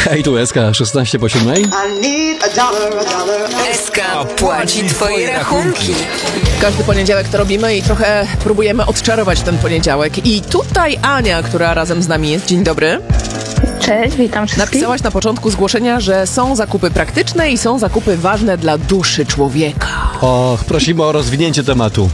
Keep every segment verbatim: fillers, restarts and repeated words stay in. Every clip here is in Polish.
Hej, tu S K, szesnaście po siódmej. S K płaci twoje rachunki. Każdy poniedziałek to robimy i trochę próbujemy odczarować ten poniedziałek. I tutaj Ania, która razem z nami jest. Dzień dobry. Cześć, witam wszystkich. Napisałaś na początku zgłoszenia, że są zakupy praktyczne i są zakupy ważne dla duszy człowieka. Och, prosimy o rozwinięcie tematu.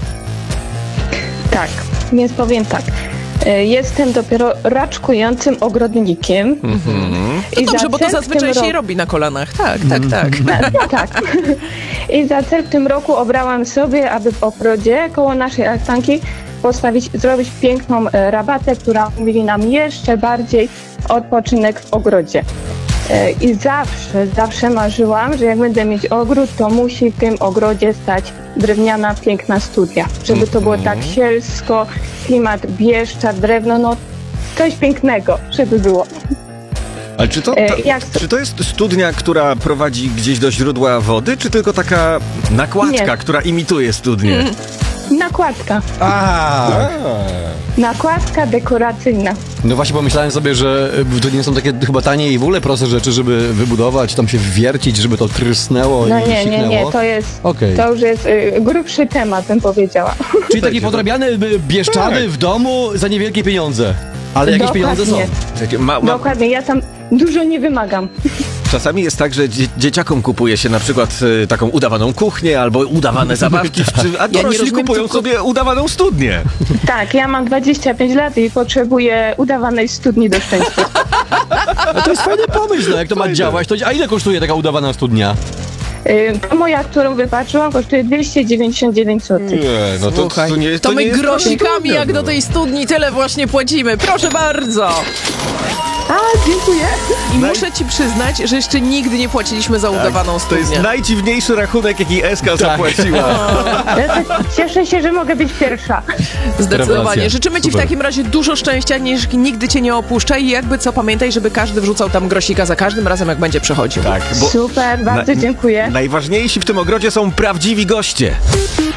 Tak, więc powiem tak. E, Jestem dopiero raczkującym ogrodnikiem. Mhm. To I dobrze, za bo to cel w zazwyczaj tym się roku- robi na kolanach. Tak, tak, tak. No, tak. I za cel w tym roku obrałam sobie, aby w ogrodzie koło naszej altanki postawić, zrobić piękną e, rabatę, która umożliwi nam jeszcze bardziej odpoczynek w ogrodzie. E, I zawsze, zawsze marzyłam, że jak będę mieć ogród, to musi w tym ogrodzie stać drewniana, piękna studnia. Żeby to było tak sielsko, klimat Bieszczad, drewno, no coś pięknego, żeby było. Ale czy to, E, to, jak to- czy to jest studnia, która prowadzi gdzieś do źródła wody, czy tylko taka nakładka, Nie. która imituje studnię? Nakładka. A, Nakładka dekoracyjna. No właśnie pomyślałem sobie, że y, to nie są takie chyba tanie i w ogóle proste rzeczy, żeby wybudować, tam się wwiercić, żeby to trysnęło No i nie, nie, siknęło. nie, to jest, Okej. to już jest y, grubszy temat, bym powiedziała. Czyli taki podrabiany y, bieszczady Tak. w domu za niewielkie pieniądze. Ale jakieś Dokładnie. pieniądze są. takie ma, ma, Dokładnie, ja tam dużo nie wymagam. czasami jest tak, że dzie, dzieciakom kupuje się na przykład e, taką udawaną kuchnię albo udawane zabawki, czy, a nie dorośli rozumiem, kupują tylko- sobie udawaną studnię. Tak, ja mam dwadzieścia pięć lat i potrzebuję udawanej studni do szczęścia. No to jest fajny pomysł, no jak to ma Fajne. działać. To, a ile kosztuje taka udawana studnia? Y, To moja, którą wypatrzyłam, kosztuje dwieście dziewięćdziesiąt dziewięć złotych. Nie, no to, Słuchaj, to nie, to to my nie jest grosikami studnia, jak no. do tej studni tyle właśnie płacimy. Proszę bardzo. A, dziękuję. I Naj- muszę ci przyznać, że jeszcze nigdy nie płaciliśmy za udawaną To jest studnię. najdziwniejszy rachunek, jaki S K zapłaciła. Ja tak cieszę się, że mogę być pierwsza. Zdecydowanie. Rewelacja. Życzymy ci w Super. takim razie dużo szczęścia, niż nigdy cię nie opuszcza i jakby co, pamiętaj, żeby każdy wrzucał tam grosika za każdym razem, jak będzie przechodził. Tak, bo Super, bardzo na- dziękuję. najważniejsi w tym ogrodzie są prawdziwi goście.